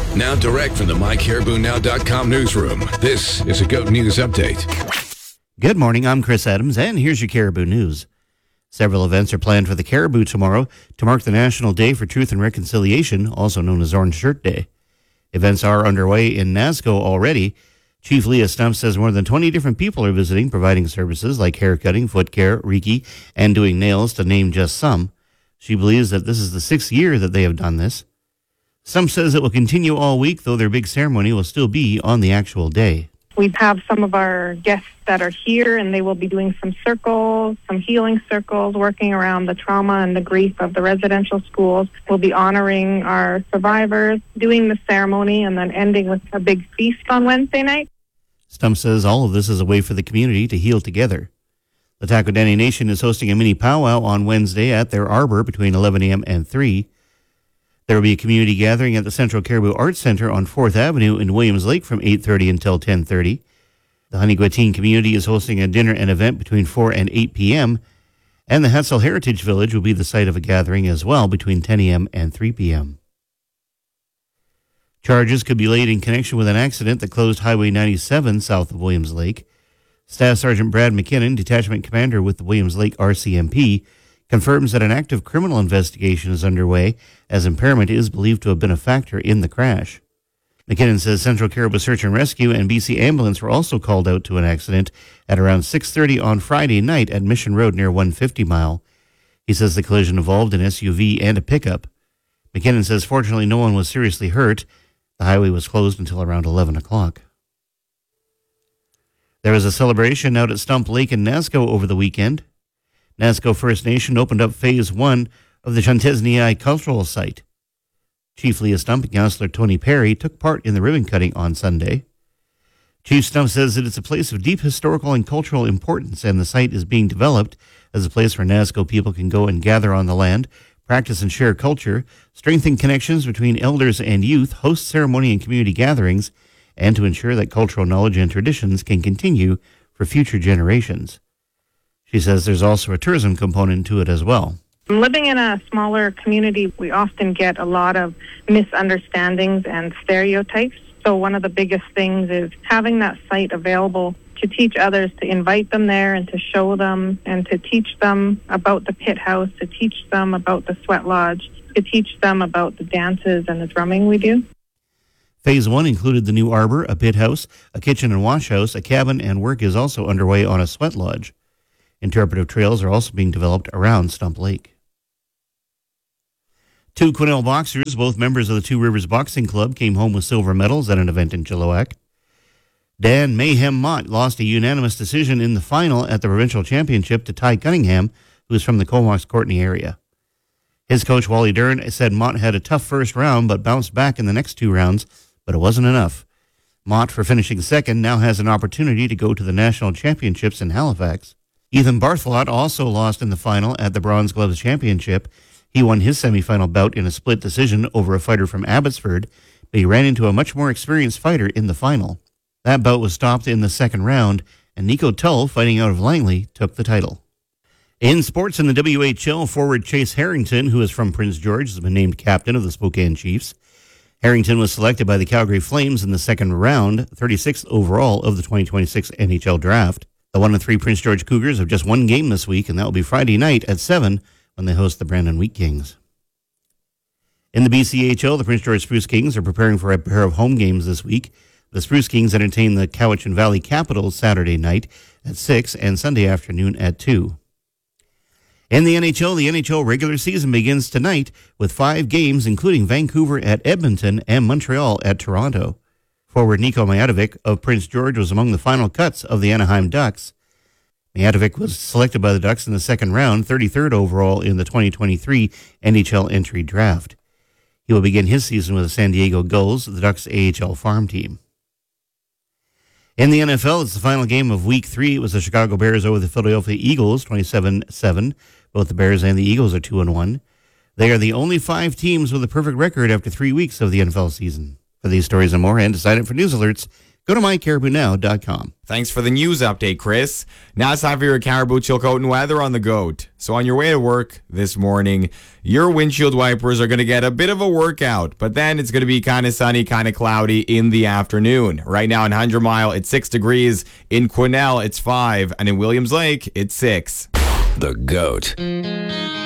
Now direct from the MyCaribouNow.com newsroom, this is a GOAT News Update. Good morning, I'm Chris Adams, and here's your Caribou News. Several events are planned for the Caribou tomorrow to mark the National Day for Truth and Reconciliation, also known as Orange Shirt Day. Events are underway in NASCO already. Chief Leah Stump says more than 20 different people are visiting, providing services like haircutting, foot care, Reiki, and doing nails, to name just some. She believes that this is the 6th year that they have done this. Stump says it will continue all week, though their big ceremony will still be on the actual day. We have some of our guests that are here, and they will be doing some circles, some healing circles, working around the trauma and the grief of the residential schools. We'll be honoring our survivors, doing the ceremony, and then ending with a big feast on Wednesday night. Stump says all of this is a way for the community to heal together. The Takodani Nation is hosting a mini powwow on Wednesday at their arbor between 11 a.m. and 3. There will be a community gathering at the Central Caribou Arts Center on 4th Avenue in Williams Lake from 8:30 until 10:30. The Honeyguatine community is hosting a dinner and event between 4 and 8 p.m., and the Hetzel Heritage Village will be the site of a gathering as well between 10 a.m. and 3 p.m. Charges could be laid in connection with an accident that closed Highway 97 south of Williams Lake. Staff Sergeant Brad McKinnon, Detachment Commander with the Williams Lake RCMP, confirms that an active criminal investigation is underway, as impairment is believed to have been a factor in the crash. McKinnon says Central Caribou Search and Rescue and BC Ambulance were also called out to an accident at around 6:30 on Friday night at Mission Road near 150 Mile. He says the collision involved an SUV and a pickup. McKinnon says fortunately no one was seriously hurt. The highway was closed until around 11 o'clock. There was a celebration out at Stump Lake in NASCO over the weekend. NASCO First Nation opened up Phase 1 of the Chantesnii Cultural Site. Chief Leah Stump and Councillor Tony Perry took part in the ribbon cutting on Sunday. Chief Stump says that it's a place of deep historical and cultural importance, and the site is being developed as a place where NASCO people can go and gather on the land, practice and share culture, strengthen connections between elders and youth, host ceremony and community gatherings, and to ensure that cultural knowledge and traditions can continue for future generations. She says there's also a tourism component to it as well. Living in a smaller community, we often get a lot of misunderstandings and stereotypes. So one of the biggest things is having that site available to teach others, to invite them there and to show them and to teach them about the pit house, to teach them about the sweat lodge, to teach them about the dances and the drumming we do. Phase 1 included the new arbor, a pit house, a kitchen and wash house, a cabin, and work is also underway on a sweat lodge. Interpretive trails are also being developed around Stump Lake. 2 Quesnel boxers, both members of the Two Rivers Boxing Club, came home with silver medals at an event in Chilliwack. Dan Mayhem Mott lost a unanimous decision in the final at the provincial championship to Ty Cunningham, who is from the Comox-Courtney area. His coach, Wally Dern, said Mott had a tough first round but bounced back in the next 2 rounds, but it wasn't enough. Mott, for finishing second, now has an opportunity to go to the national championships in Halifax. Ethan Barthelot also lost in the final at the Bronze Gloves Championship. He won his semifinal bout in a split decision over a fighter from Abbotsford, but he ran into a much more experienced fighter in the final. That bout was stopped in the second round, and Nico Tull, fighting out of Langley, took the title. In sports in the WHL, forward Chase Harrington, who is from Prince George, has been named captain of the Spokane Chiefs. Harrington was selected by the Calgary Flames in the second round, 36th overall of the 2026 NHL Draft. The 1-3 Prince George Cougars have just one game this week, and that will be Friday night at 7 when they host the Brandon Wheat Kings. In the BCHL, the Prince George Spruce Kings are preparing for a pair of home games this week. The Spruce Kings entertain the Cowichan Valley Capitals Saturday night at 6 and Sunday afternoon at 2. In the NHL regular season begins tonight with 5 games, including Vancouver at Edmonton and Montreal at Toronto. Forward Niko Mijatovic of Prince George was among the final cuts of the Anaheim Ducks. Mijatovic was selected by the Ducks in the second round, 33rd overall in the 2023 NHL entry draft. He will begin his season with the San Diego Gulls, the Ducks' AHL farm team. In the NFL, it's the final game of Week 3. It was the Chicago Bears over the Philadelphia Eagles, 27-7. Both the Bears and the Eagles are 2-1. They are the only 5 teams with a perfect record after 3 weeks of the NFL season. For these stories and more, and to sign up for news alerts, Go to mycaribounow.com. Thanks for the news update, Chris. Now it's time for your Caribou Chilcotin weather on the GOAT. So on your way to work this morning, your windshield wipers are going to get a bit of a workout, but then it's going to be kind of sunny, kind of cloudy in the afternoon. Right now in 100 Mile, it's 6 degrees. In Quesnel, it's 5. And in Williams Lake, it's 6. The GOAT.